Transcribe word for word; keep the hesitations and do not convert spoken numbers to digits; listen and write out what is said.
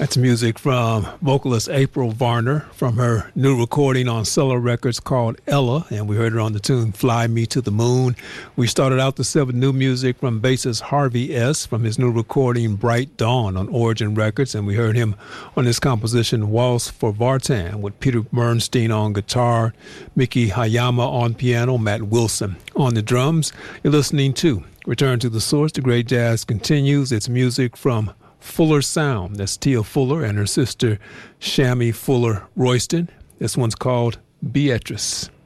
That's music from vocalist April Varner from her new recording on Cellar Records called Ella, and we heard her on the tune Fly Me to the Moon. We started out the set with new music from bassist Harvey S. from his new recording Bright Dawn on Origin Records, and we heard him on his composition Waltz for Vartan with Peter Bernstein on guitar, Miki Hayama on piano, Matt Wilson on the drums. You're listening to Return to the Source. The great jazz continues. It's music from Fuller Sound. That's Tia Fuller and her sister Shammy Fuller Royston. This one's called Beatrice.